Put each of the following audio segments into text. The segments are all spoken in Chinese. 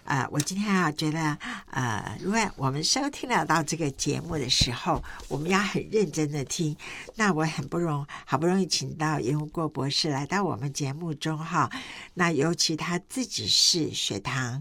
我今天觉得如果我们收听了到这个节目的时候，我们要很认真的听。那我好不容易请到严无过博士来到我们节目中哈，那尤其他自己是血糖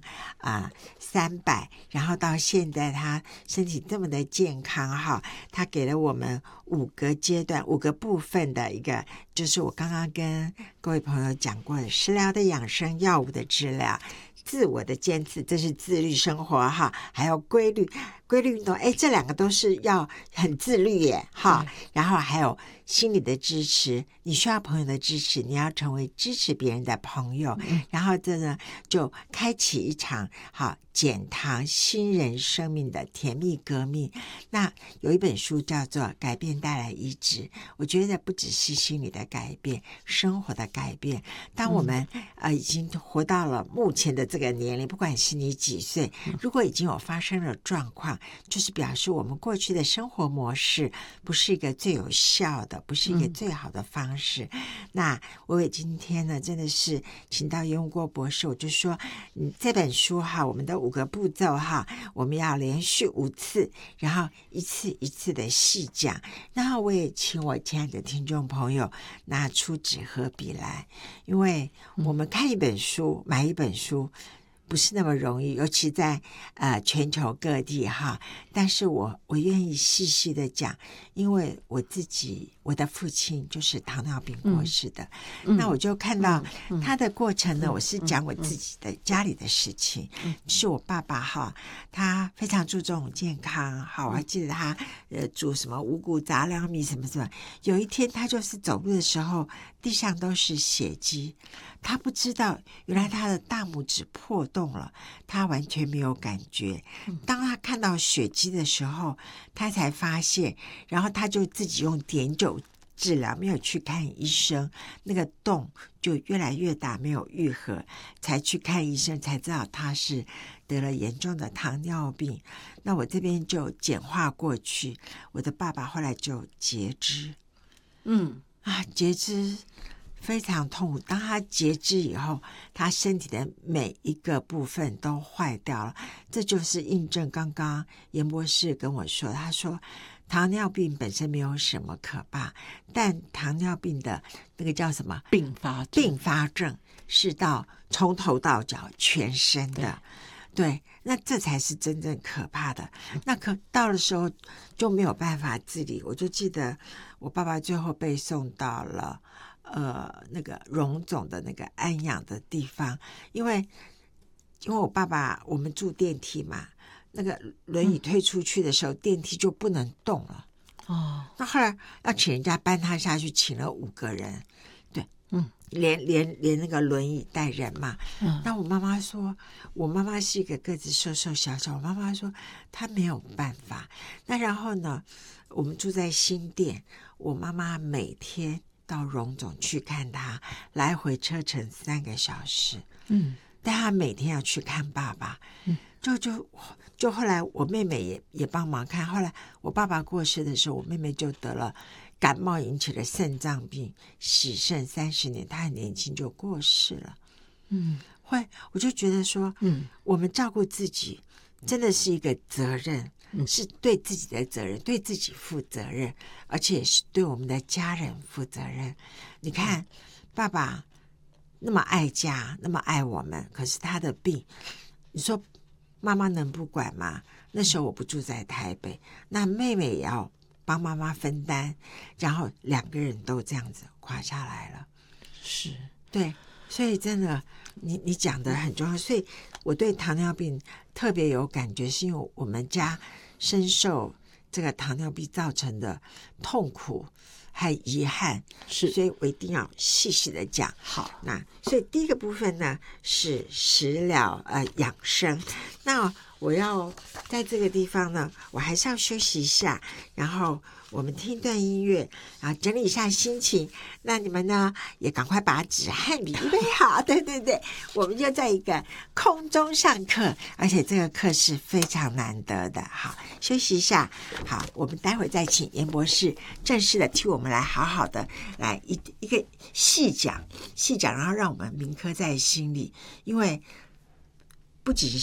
300，然后到现在他身体这么的健康哈，他给了我们5个阶段、5个部分的一个，就是我刚刚跟各位朋友讲过的食疗的养生、药物的治疗、自我的坚持，这是自律生活哈，还有规律运动，这2个都是要很自律耶哈。然后还有心理的支持，你需要朋友的支持，你要成为支持别人的朋友。然后这呢就开启一场好减糖新人生命的甜蜜革命。那有一本书叫做《改变带来医治》，我觉得不只是心理的改变，生活的改变。当我们已经活到了目前的这个年龄，不管是你几岁，如果已经有发生了状况，就是表示我们过去的生活模式不是一个最有效的，不是一个最好的方式。那我也今天呢真的是请到严无过博士，我就说这本书哈，我们的5个步骤哈，我们要连续5次，然后一次一次的细讲。然后我也请我亲爱的听众朋友拿出纸和笔来，因为我们看一本书，买一本书不是那么容易，尤其在全球各地哈。但是我愿意细细的讲，因为我的父亲就是糖尿病过世的，那我就看到他的过程呢，我是讲我自己的家里的事情。是我爸爸哈，他非常注重健康哈，我还记得他煮什么五谷杂粮米什么什么。有一天他就是走路的时候，地上都是血迹，他不知道原来他的大拇指破洞了，他完全没有感觉。当他看到血迹的时候，他才发现，然后他就自己用碘酒治疗，没有去看医生，那个洞就越来越大，没有愈合，才去看医生，才知道他是得了严重的糖尿病。那我这边就简化过去，我的爸爸后来就截肢，截肢非常痛苦。当他截肢以后，他身体的每一个部分都坏掉了。这就是印证刚刚严博士跟我说，他说糖尿病本身没有什么可怕，但糖尿病的那个叫什么并发症是从头到脚全身的。对，那这才是真正可怕的。那到的时候就没有办法自理。我就记得我爸爸最后被送到了那个荣总的那个安养的地方，因为我爸爸我们住电梯嘛，那个轮椅推出去的时候，电梯就不能动了。那后来要请人家搬他下去，请了5个人，对，连那个轮椅带人嘛。那我妈妈说，我妈妈是一个个子瘦瘦小小，我妈妈说她没有办法。那然后呢，我们住在新店，我妈妈每天到荣总去看他，来回车程3个小时。但他每天要去看爸爸。就后来我妹妹也帮忙看。后来我爸爸过世的时候，我妹妹就得了感冒引起的肾脏病，洗肾30年，她很年轻就过世了。我就觉得说，我们照顾自己真的是一个责任，是对自己的责任，对自己负责任，而且是对我们的家人负责任。你看，爸爸那么爱家，那么爱我们，可是他的病，你说妈妈能不管吗？那时候我不住在台北，那妹妹也要帮妈妈分担，然后2个人都这样子垮下来了。 是， 对，所以真的你讲的很重要。所以我对糖尿病特别有感觉，是因为我们家深受这个糖尿病造成的痛苦还遗憾， 是， 所以我一定要细细的讲。 好， 那所以第一个部分呢是食疗养生。那我要在这个地方呢，我还是要休息一下，然后我们听一段音乐，然后整理一下心情。那你们呢也赶快把纸和笔预备好。对对对，我们就在一个空中上课，而且这个课是非常难得的。好，休息一下。好，我们待会再请严博士正式的替我们来好好的来一个细讲，然后让我们铭刻在心里。因为不仅是